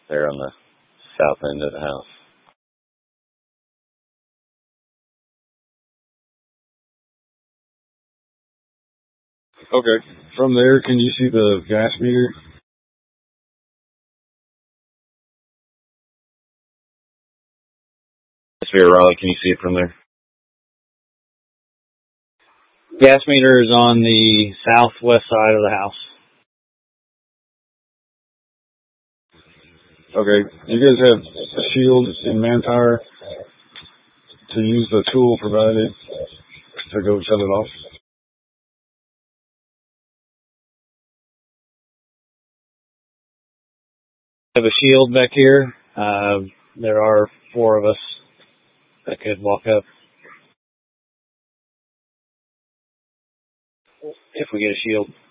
there on the south end of the house. Okay. From there, can you see the gas meter? Atmosphere, Raleigh, can you see it from there? Gas meter is on the southwest side of the house. Okay. You guys have a shield and manpower to use the tool provided to go shut it off? I have a shield back here. There are 4 of us that could walk up if we get a shield.